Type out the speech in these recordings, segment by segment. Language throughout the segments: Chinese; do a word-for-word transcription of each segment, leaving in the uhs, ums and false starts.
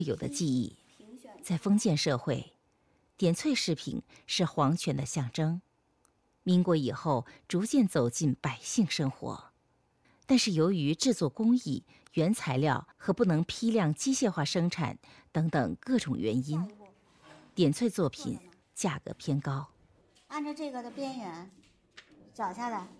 有的记忆，在封建社会，点翠饰品是皇权的象征。民国以后，逐渐走进百姓生活，但是由于制作工艺、原材料和不能批量机械化生产等等各种原因，点翠作品价格偏高。 按照这个的边缘找下来，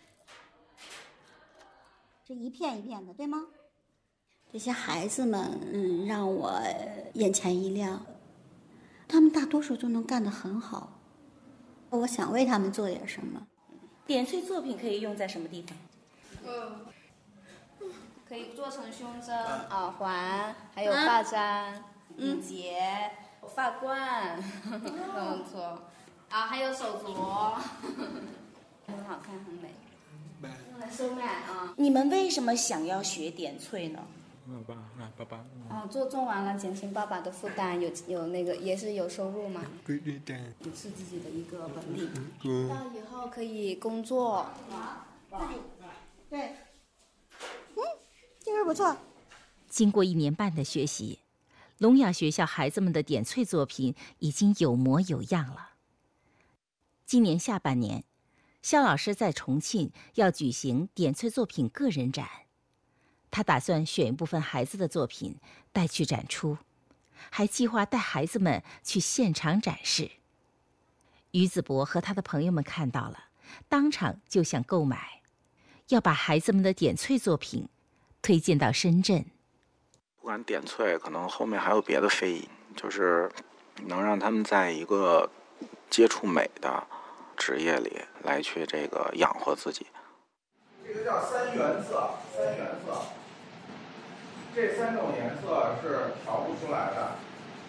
这一片一片的，对吗？这些孩子们，嗯，让我眼前一亮。他们大多数都能干得很好，我想为他们做点什么。 点翠作品可以用在什么地方？ 嗯，可以做成胸针、耳环，还有发簪、领结、发冠，都能做。啊，还有手镯，很好看，很美，用来收麦啊。 你们为什么想要学点翠呢？ 爸爸，爸爸。 哦，做种完了，减轻爸爸的负担，有有那个也是有收入嘛。 对对对。 也是自己的一个本领。嗯。到以后可以工作。 对。嗯，这个不错。 经过一年半的学习，聋哑学校孩子们的点翠作品已经有模有样了。今年下半年，肖老师在重庆要举行点翠作品个人展。他打算选一部分孩子的作品带去展出，还计划带孩子们去现场展示。于子博和他的朋友们看到了，当场就想购买，要把孩子们的点翠作品推荐到深圳。 不管点翠，可能后面还有别的非议，就是能让他们在一个接触美的职业里来去这个养活自己。 这个叫三原色，三原色。这三种颜色是调不出来的，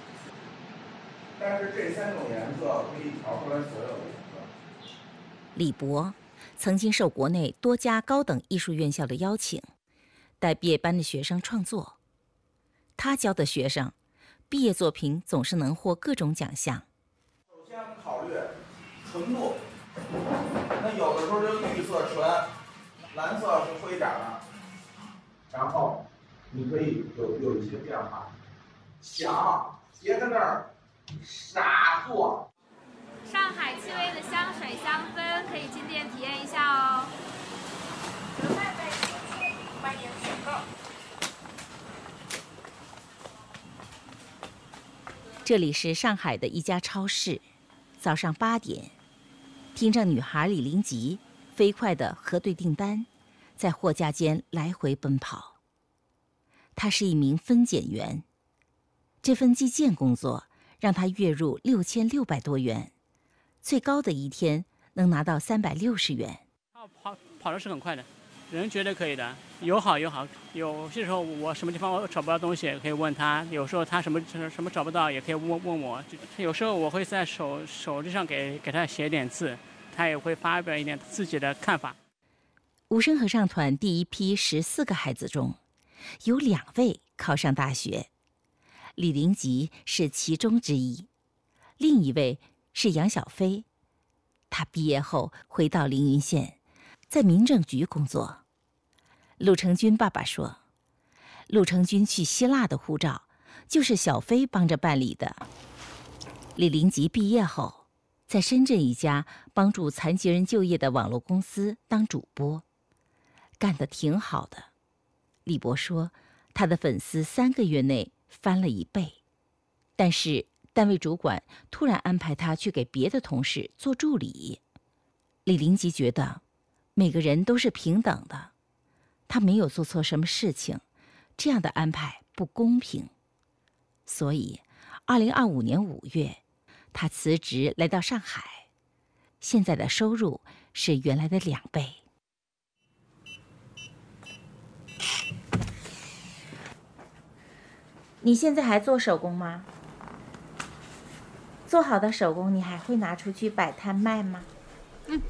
但是这三种颜色可以调出来所有的颜色。 李博曾经受国内多家高等艺术院校的邀请，带毕业班的学生创作。他教的学生，毕业作品总是能获各种奖项。 首先考虑纯度，那有的时候就绿色纯，蓝色是灰点的，然后你可以有有一些变化。想，别在那儿傻做。 上海气味的香水香氛可以进店体验一下哦。有外卖新鲜，欢迎选购。 这里是上海的一家超市，早上八点，听着女孩李林吉飞快地核对订单，在货架间来回奔跑。他是一名分拣员，这份计件工作让他月入六千六百多元，最高的一天能拿到三百六十元。 跑跑跑的是很快的，人觉得可以的，有好有好。有些时候我什么地方我找不到东西，可以问他；有时候他什么什么找不到，也可以问问我。有时候我会在手手机上给给他写点字，他也会发表一点自己的看法。 无声合唱团第一批十四个孩子中，有两位考上大学，李林吉是其中之一，另一位是杨小飞。他毕业后回到凌云县，在民政局工作。陆成军爸爸说，陆成军去希腊的护照就是小飞帮着办理的。李林吉毕业后，在深圳一家帮助残疾人就业的网络公司当主播，干得挺好的。李博说，他的粉丝三个月内翻了一倍，但是单位主管突然安排他去给别的同事做助理。李林吉觉得每个人都是平等的，他没有做错什么事情，这样的安排不公平。所以二零二五年五月，他辞职来到上海，现在的收入是原来的两倍。你现在还做手工吗？做好的手工你还会拿出去摆摊卖吗？嗯。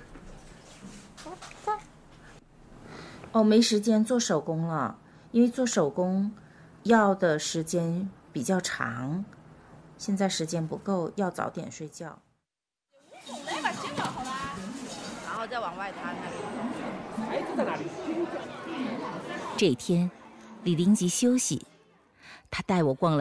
哦，没时间做手工了，因为做手工要的时间比较长，现在时间不够，要早点睡觉。 然后再往外摊那里。 孩子在哪里？ 这一天，李林吉休息，他带我逛了